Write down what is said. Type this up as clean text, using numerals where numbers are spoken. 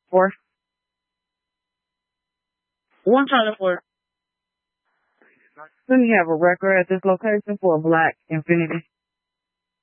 4. 1 Charlie 4. Then you have a record at this location for a black Infinity.